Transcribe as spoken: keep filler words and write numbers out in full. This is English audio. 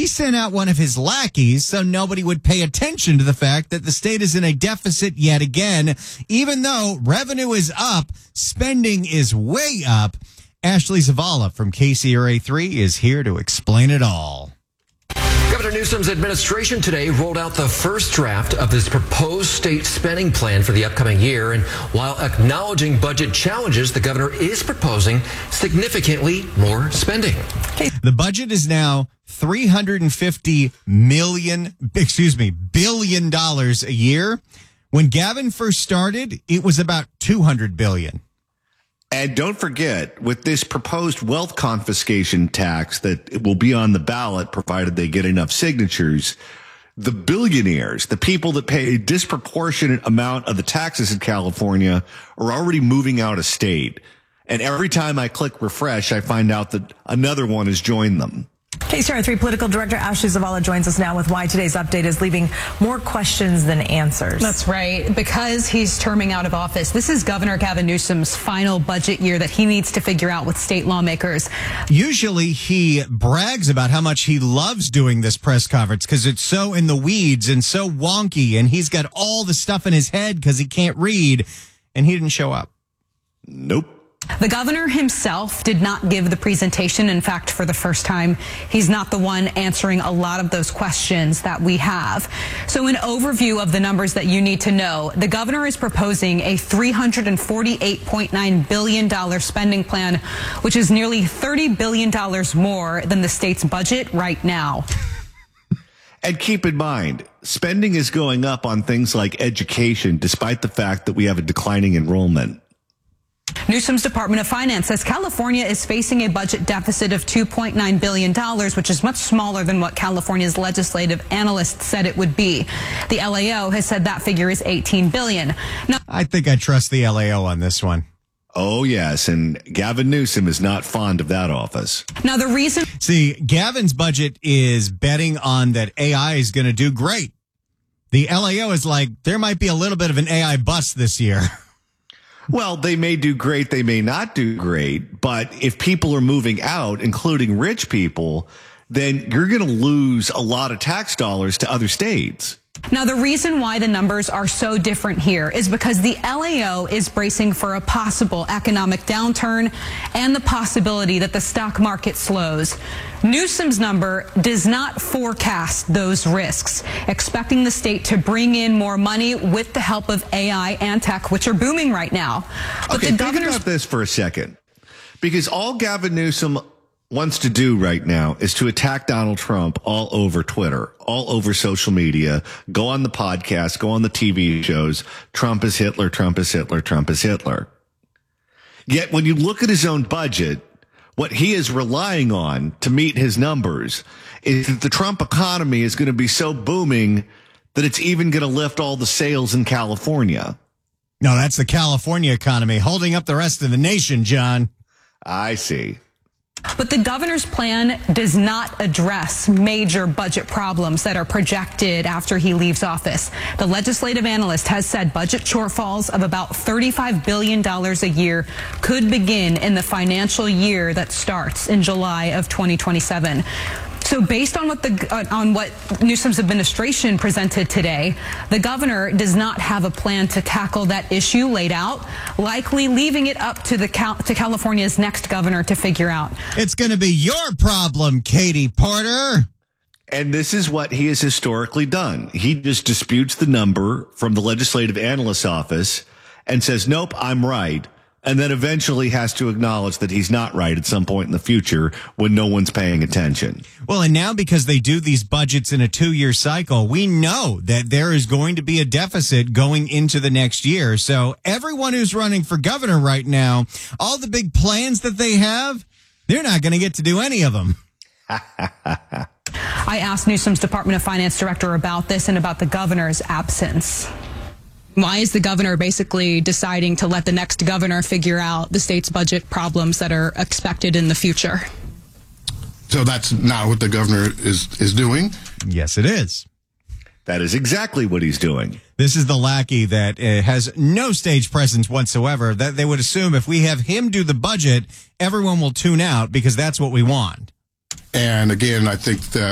he sent out one of his lackeys so nobody would pay attention to the fact that the state is in a deficit yet again. Even though revenue is up, spending is way up. Ashley Zavala from K C R A three is here to explain it all. Governor Newsom's administration today rolled out the first draft of his proposed state spending plan for the upcoming year. And while acknowledging budget challenges, the governor is proposing significantly more spending. The budget is now three hundred fifty million, excuse me, billion dollars a year. When Gavin first started, it was about two hundred billion. And don't forget, with this proposed wealth confiscation tax that will be on the ballot, provided they get enough signatures, the billionaires, the people that pay a disproportionate amount of the taxes in California, are already moving out of state. And every time I click refresh, I find out that another one has joined them. K C R A three political director Ashley Zavala joins us now with why today's update is leaving more questions than answers. That's right. Because he's terming out of office. This is Governor Gavin Newsom's final budget year that he needs to figure out with state lawmakers. Usually he brags about how much he loves doing this press conference because it's so in the weeds and so wonky, and he's got all the stuff in his head because he can't read, and he didn't show up. Nope. The governor himself did not give the presentation. In fact, for the first time, he's not the one answering a lot of those questions that we have. So an overview of the numbers that you need to know. The governor is proposing a three hundred forty-eight point nine billion dollars spending plan, which is nearly thirty billion dollars more than the state's budget right now. And keep in mind, spending is going up on things like education, despite the fact that we have a declining enrollment. Newsom's Department of Finance says California is facing a budget deficit of two point nine billion dollars, which is much smaller than what California's legislative analysts said it would be. The L A O has said that figure is eighteen billion dollars. Now, I think I trust the L A O on this one. Oh, yes, and Gavin Newsom is not fond of that office. Now, the reason... See, Gavin's budget is betting on that A I is going to do great. The L A O is like, there might be a little bit of an A I bust this year. Well, they may do great, they may not do great, but if people are moving out, including rich people, then you're going to lose a lot of tax dollars to other states. Now, the reason why the numbers are so different here is because the L A O is bracing for a possible economic downturn and the possibility that the stock market slows. Newsom's number does not forecast those risks, expecting the state to bring in more money with the help of A I and tech, which are booming right now. But okay, the think governor's... about this for a second, because all Gavin Newsom wants to do right now is to attack Donald Trump all over Twitter, all over social media, go on the podcast, go on the T V shows. Trump is Hitler, Trump is Hitler, Trump is Hitler. Yet when you look at his own budget, what he is relying on to meet his numbers is that the Trump economy is going to be so booming that it's even going to lift all the sales in California. No, that's the California economy holding up the rest of the nation, John. I see. But the governor's plan does not address major budget problems that are projected after he leaves office. The legislative analyst has said budget shortfalls of about thirty-five billion dollars a year could begin in the financial year that starts in July of twenty twenty-seven. So based on what the uh, on what Newsom's administration presented today, the governor does not have a plan to tackle that issue laid out, likely leaving it up to the Cal- to California's next governor to figure out. It's going to be your problem, Katie Porter. And this is what he has historically done. He just disputes the number from the legislative analyst's office and says, nope, I'm right. And then eventually has to acknowledge that he's not right at some point in the future when no one's paying attention. Well, and now because they do these budgets in a two-year cycle, we know that there is going to be a deficit going into the next year. So everyone who's running for governor right now, all the big plans that they have, they're not going to get to do any of them. I asked Newsom's Department of Finance director about this and about the governor's absence. Why is the governor basically deciding to let the next governor figure out the state's budget problems that are expected in the future? So that's not what the governor is, is doing? Yes, it is. That is exactly what he's doing. This is the lackey that uh, has no stage presence whatsoever. That they would assume if we have him do the budget, everyone will tune out because that's what we want. And again, I think that